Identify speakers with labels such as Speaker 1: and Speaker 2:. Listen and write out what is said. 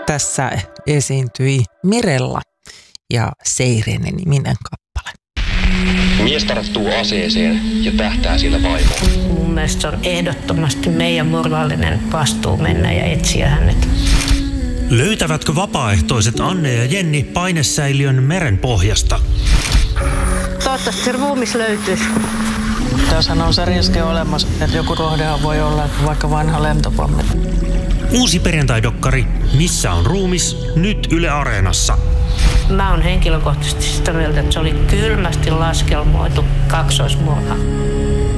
Speaker 1: Tässä esiintyi Mirella ja Seirene-niminen kappale.
Speaker 2: Mies tarttuu aseeseen ja tähtää sillä vaimoon.
Speaker 3: Mun mielestä se on ehdottomasti meidän moraalinen vastuu mennä ja etsiä hänet.
Speaker 4: Löytävätkö vapaaehtoiset Anne ja Jenni painesäiliön meren pohjasta?
Speaker 3: Toivottavasti se ruumis löytyisi.
Speaker 5: Tässähän on se riski olemassa, että joku rohdehan voi olla vaikka vanha lentopommi.
Speaker 4: Uusi perjantaidokkari Missä on ruumis? Nyt Yle Areenassa.
Speaker 3: Mä oon henkilökohtaisesti sitä mieltä, että se oli kylmästi laskelmoitu kaksoismurha.